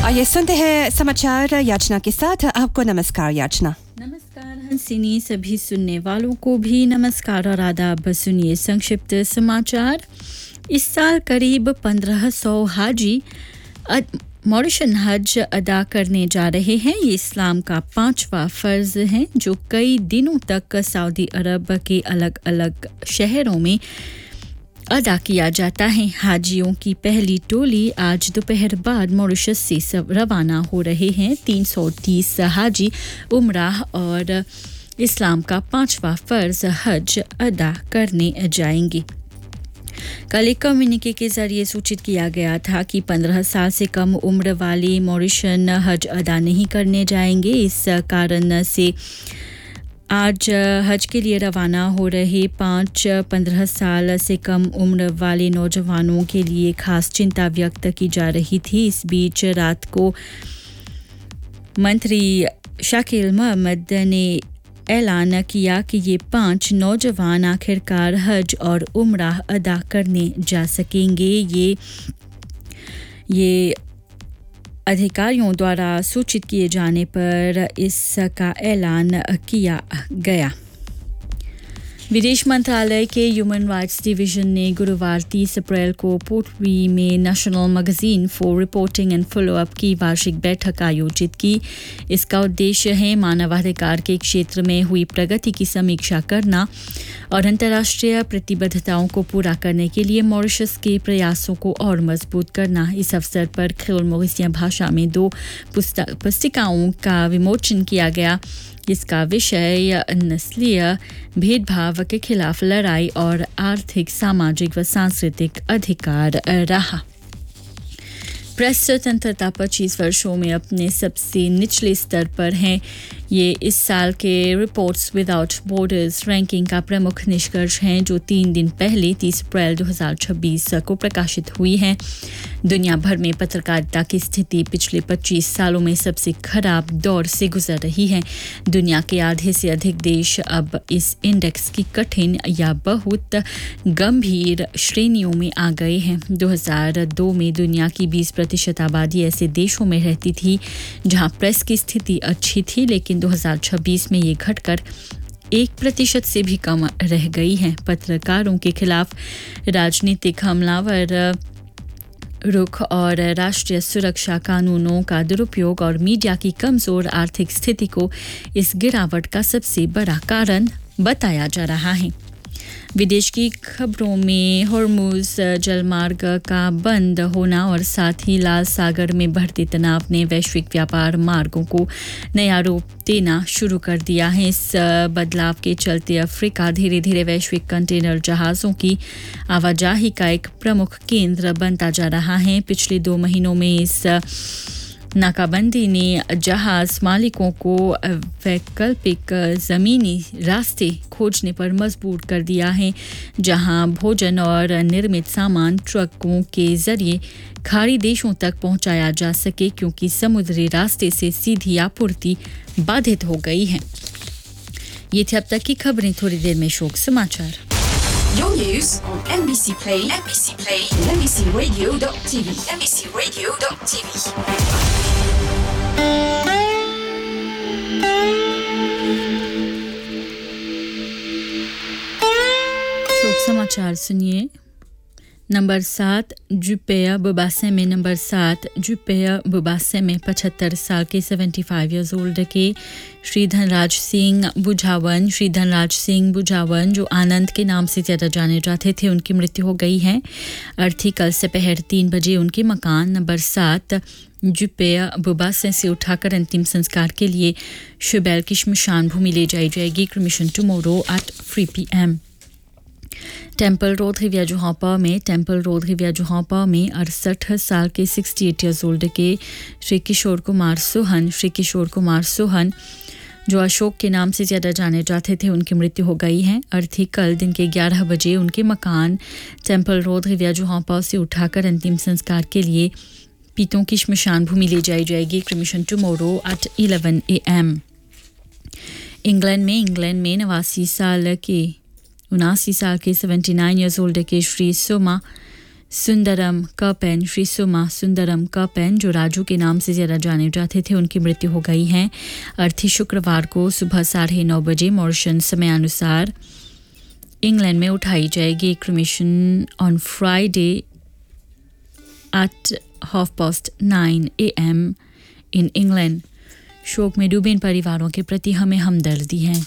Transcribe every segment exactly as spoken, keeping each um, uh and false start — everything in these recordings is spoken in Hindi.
आइए सुनते हैं समाचार याचना के साथ। आपको नमस्कार याचना। नमस्कार हंसिनी, सभी सुनने वालों को भी नमस्कार और आदाब। सुनिए संक्षिप्त समाचार। इस साल करीब पंद्रह सौ हाजी मॉरिशन हज अदा करने जा रहे हैं। ये इस्लाम का पांचवा फर्ज है जो कई दिनों तक सऊदी अरब के अलग अलग शहरों में अदा किया जाता है। हाजियों की पहली टोली आज दोपहर बाद मॉरिशस से रवाना हो रहे हैं। तीन सौ तीस हाजी उम्राह और इस्लाम का पांचवा फर्ज हज अदा करने जाएंगे। कल एक कम्युनिके के जरिए सूचित किया गया था कि पंद्रह साल से कम उम्र वाले मॉरिशन हज अदा नहीं करने जाएंगे। इस कारण से आज हज के लिए रवाना हो रहे पाँच पंद्रह साल से कम उम्र वाले नौजवानों के लिए खास चिंता व्यक्त की जा रही थी। इस बीच रात को मंत्री शाकिल मोहम्मद ने ऐलान किया कि ये पांच नौजवान आखिरकार हज और उम्राह अदा करने जा सकेंगे। ये ये अधिकारियों द्वारा सूचित किए जाने पर इसका ऐलान किया गया। विदेश मंत्रालय के ह्यूमन राइट्स डिवीजन ने गुरुवार तीस अप्रैल को पोर्टवी में national magazine for reporting and follow up की वार्षिक बैठक आयोजित की। इसका उद्देश्य है मानवाधिकार के क्षेत्र में हुई प्रगति की समीक्षा करना और अंतर्राष्ट्रीय प्रतिबद्धताओं को पूरा करने के लिए मॉरिशस के प्रयासों को और मजबूत करना। इस अवसर पर खेल मॉरिशियन भाषा में दो पुस्तिकाओं का विमोचन किया गया। इसका विषय नस्लीय भेदभाव के खिलाफ लड़ाई और आर्थिक, सामाजिक व सांस्कृतिक अधिकार रहा। प्रेस स्वतंत्रता पच्चीस वर्षों में अपने सबसे निचले स्तर पर है। ये इस साल के रिपोर्ट्स विदाउट बॉर्डर्स रैंकिंग का प्रमुख निष्कर्ष हैं जो तीन दिन पहले तीस अप्रैल दो हज़ार छब्बीस को प्रकाशित हुई है। दुनिया भर में पत्रकारिता की स्थिति पिछले पच्चीस सालों में सबसे खराब दौर से गुजर रही है। दुनिया के आधे से अधिक देश अब इस इंडेक्स की कठिन या बहुत गंभीर श्रेणियों में आ गए हैं। दो हज़ार दो में दुनिया की बीस प्रतिशत आबादी ऐसे देशों में रहती थी जहां प्रेस की स्थिति अच्छी थी, लेकिन दो हज़ार छब्बीस में ये घटकर एक प्रतिशत से भी कम रह गई है। पत्रकारों के खिलाफ राजनीतिक हमलावर रुख और राष्ट्रीय सुरक्षा कानूनों का दुरुपयोग और मीडिया की कमजोर आर्थिक स्थिति को इस गिरावट का सबसे बड़ा कारण बताया जा रहा है। विदेश की खबरों में हॉर्मुज जलमार्ग का बंद होना और साथ ही लाल सागर में बढ़ते तनाव ने वैश्विक व्यापार मार्गों को नया रूप देना शुरू कर दिया है। इस बदलाव के चलते अफ्रीका धीरे धीरे वैश्विक कंटेनर जहाज़ों की आवाजाही का एक प्रमुख केंद्र बनता जा रहा है। पिछले दो महीनों में इस नाकाबंदी ने जहाज मालिकों को वैकल्पिक ज़मीनी रास्ते खोजने पर मजबूर कर दिया है, जहां भोजन और निर्मित सामान ट्रकों के जरिए खाड़ी देशों तक पहुंचाया जा सके, क्योंकि समुद्री रास्ते से सीधी आपूर्ति बाधित हो गई है। ये थी अब तक की खबरें। थोड़ी देर में शोक समाचार। Your news on M B C Play, M B C Play, and M B C Radio dot T V, M B C Radio dot T V. शोक समाचार सुनिए। नंबर सात जुपेया बुबासे में नंबर सात जुपेया बुबासे में पचहत्तर साल के पचहत्तर इयर्स ओल्ड के श्री धनराज सिंह बुझावन श्री धनराज सिंह बुझावन जो आनंद के नाम से ज़्यादा जाने जाते थे, उनकी मृत्यु हो गई है। अर्थी कल से दोपहर तीन बजे उनके मकान नंबर सात जुपेया बुबासे से उठाकर अंतिम संस्कार के लिए शुबैल की श्मशान भूमि ले जाई जाएगी। Cremation tomorrow at three P M. Temple road रिविया जोहापा में टेम्पल रोड रिविया जोहापा में अड़सठ साल के अड़सठ इयर्स ओल्ड के श्री किशोर कुमार सोहन श्री किशोर कुमार सोहन जो अशोक के नाम से ज़्यादा जाने जाते थे, उनकी मृत्यु हो गई है। अर्थी कल दिन के ग्यारह बजे उनके मकान टेम्पल रोड रिविया जोहापा से उठाकर अंतिम संस्कार के लिए पीतों की श्मशान भूमि ले जाई जाएगी। Cremation tomorrow at eleven A M. England में इंग्लैंड में नवासी साल के उनासी साल के उन्यासी इयर्स ओल्ड के श्री सोमा सुंदरम कपेन, श्री सुमा सुंदरम कपेन, जो राजू के नाम से ज़्यादा जाने जाते थे, उनकी मृत्यु हो गई है। अर्थी शुक्रवार को सुबह साढ़े नौ बजे मॉरिशन समयानुसार इंग्लैंड में उठाई जाएगी। Cremation on Friday at half past nine A M in England. शोक में डूबे इन परिवारों के प्रति हमें हमदर्दी है।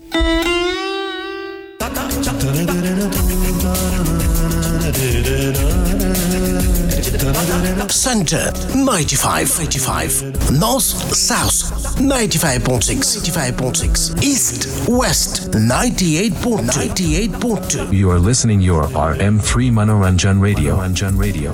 Center ninety-five, eighty-five. North South ninety-five point six, eighty-five point six. East West ninety-eight point two, ninety-eight point two. You are listening your R M three Manoranjan Radio. Manoranjan Radio.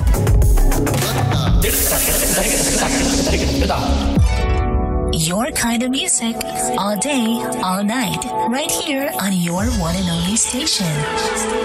Your kind of music, all day, all night, right here on your one and only station.